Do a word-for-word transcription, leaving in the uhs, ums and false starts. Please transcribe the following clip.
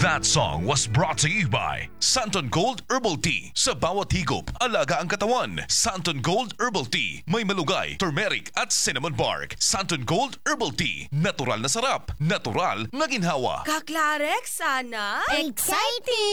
That song was brought to you by Santon Gold Herbal Tea. Sa bawat higop, alaga ang katawan. Santon Gold Herbal Tea. May malugay, turmeric at cinnamon bark. Santon Gold Herbal Tea. Natural na sarap. Natural na ginhawa. Kaklarek, sana? Exciting!